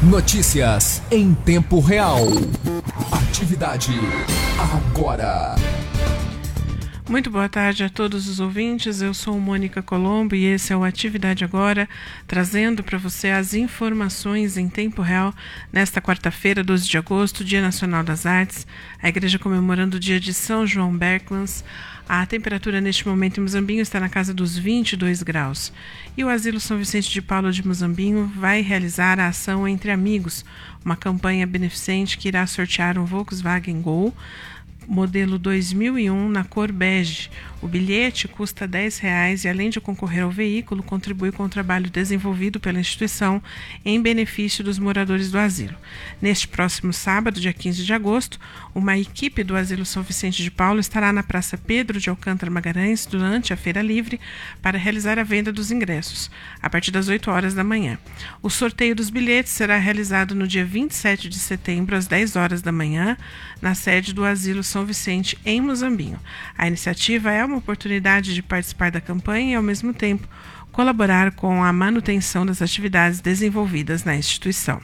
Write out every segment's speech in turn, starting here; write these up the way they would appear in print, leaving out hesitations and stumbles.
Notícias em tempo real. Atividade agora. Muito boa tarde a todos os ouvintes, eu sou Mônica Colombo e esse é o Atividade Agora, trazendo para você as informações em tempo real nesta quarta-feira, 12 de agosto, Dia Nacional das Artes, a igreja comemorando o dia de São João Berclans. A temperatura neste momento em Muzambinho está na casa dos 22 graus. E o Asilo São Vicente de Paulo de Muzambinho vai realizar a ação Entre Amigos, uma campanha beneficente que irá sortear um Volkswagen Gol modelo 2001 na cor bege. O bilhete custa R$10 e, além de concorrer ao veículo, contribui com o trabalho desenvolvido pela instituição em benefício dos moradores do asilo. Neste próximo sábado, dia 15 de agosto, uma equipe do Asilo São Vicente de Paulo estará na Praça Pedro de Alcântara Magalhães durante a Feira Livre para realizar a venda dos ingressos, a partir das 8 horas da manhã. O sorteio dos bilhetes será realizado no dia 27 de setembro, às 10 horas da manhã, na sede do Asilo São Vicente, em Muzambinho. A iniciativa é uma oportunidade de participar da campanha e, ao mesmo tempo, colaborar com a manutenção das atividades desenvolvidas na instituição.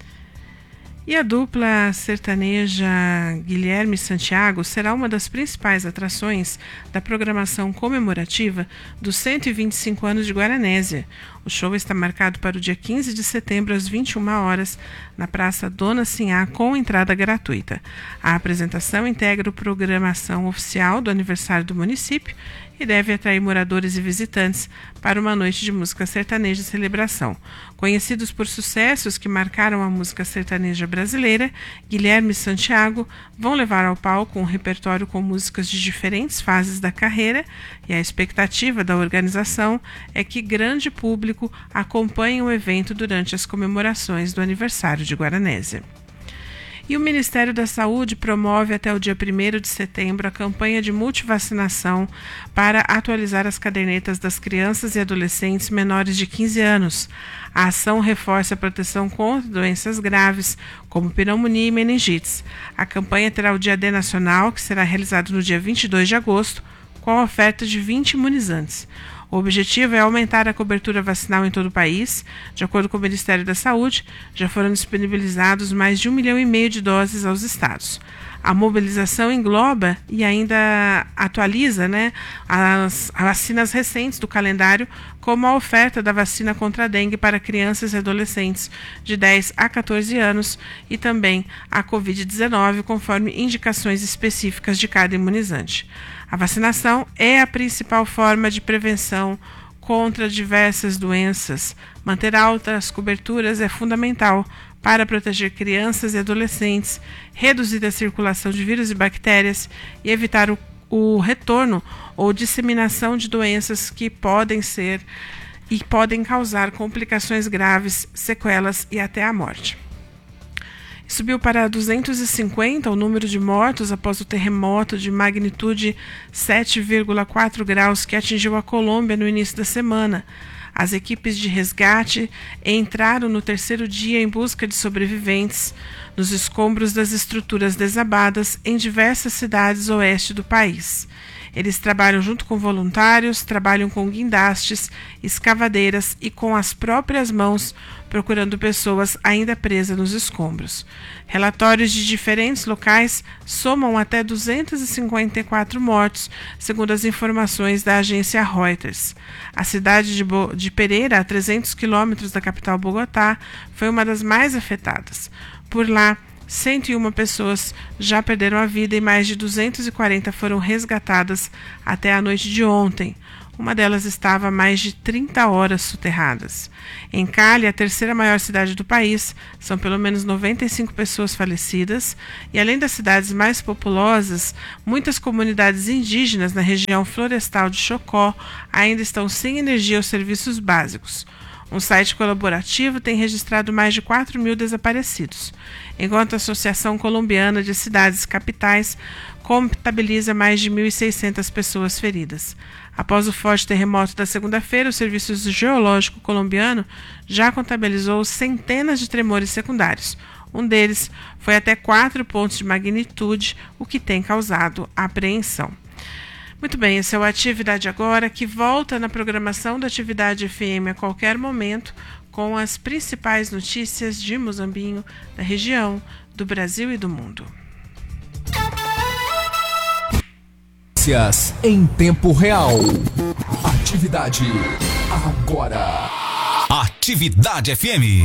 E a dupla sertaneja Guilherme Santiago será uma das principais atrações da programação comemorativa dos 125 anos de Guaranésia. O show está marcado para o dia 15 de setembro, às 21 horas, na Praça Dona Sinhá, com entrada gratuita. A apresentação integra a programação oficial do aniversário do município e deve atrair moradores e visitantes para uma noite de música sertaneja e celebração. Conhecidos por sucessos que marcaram a música sertaneja brasileira, Guilherme e Santiago vão levar ao palco um repertório com músicas de diferentes fases da carreira, e a expectativa da organização é que grande público acompanhe o evento durante as comemorações do aniversário de Guaranésia. E o Ministério da Saúde promove até o dia 1º de setembro a campanha de multivacinação para atualizar as cadernetas das crianças e adolescentes menores de 15 anos. A ação reforça a proteção contra doenças graves, como pneumonia e meningites. A campanha terá o Dia D Nacional, que será realizado no dia 22 de agosto, com a oferta de 20 imunizantes. O objetivo é aumentar a cobertura vacinal em todo o país. De acordo com o Ministério da Saúde, já foram disponibilizados mais de 1,5 milhão de doses aos estados. A mobilização engloba e ainda atualiza, as vacinas recentes do calendário, como a oferta da vacina contra a dengue para crianças e adolescentes de 10 a 14 anos e também a Covid-19, conforme indicações específicas de cada imunizante. A vacinação é a principal forma de prevenção contra diversas doenças. Manter altas coberturas é fundamental para proteger crianças e adolescentes, reduzir a circulação de vírus e bactérias e evitar o retorno ou disseminação de doenças que podem causar complicações graves, sequelas e até a morte. Subiu para 250 o número de mortos após o terremoto de magnitude 7,4 graus que atingiu a Colômbia no início da semana. As equipes de resgate entraram no 3º dia em busca de sobreviventes nos escombros das estruturas desabadas em diversas cidades oeste do país. Eles trabalham junto com voluntários, trabalham com guindastes, escavadeiras e com as próprias mãos, procurando pessoas ainda presas nos escombros. Relatórios de diferentes locais somam até 254 mortos, segundo as informações da agência Reuters. A cidade de Pereira, a 300 quilômetros da capital Bogotá, foi uma das mais afetadas. Por lá, 101 pessoas já perderam a vida e mais de 240 foram resgatadas até a noite de ontem. Uma delas estava há mais de 30 horas soterradas. Em Cali, a 3ª maior cidade do país, são pelo menos 95 pessoas falecidas e, além das cidades mais populosas, muitas comunidades indígenas na região florestal de Chocó ainda estão sem energia ou serviços básicos. Um site colaborativo tem registrado mais de 4.000 desaparecidos, enquanto a Associação Colombiana de Cidades e Capitais contabiliza mais de 1.600 pessoas feridas. Após o forte terremoto da segunda-feira, o Serviço Geológico colombiano já contabilizou centenas de tremores secundários. Um deles foi até 4 pontos de magnitude, o que tem causado apreensão. Muito bem, esse é o Atividade Agora, que volta na programação da Atividade FM a qualquer momento, com as principais notícias de Muzambinho, da região, do Brasil e do mundo. Notícias em tempo real. Atividade agora. Atividade FM.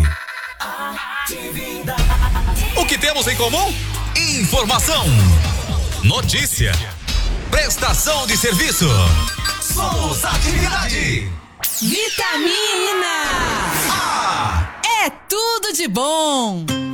O que temos em comum? Informação, notícia, prestação de serviço. Somos Atividade. Vitamina A. é tudo de bom.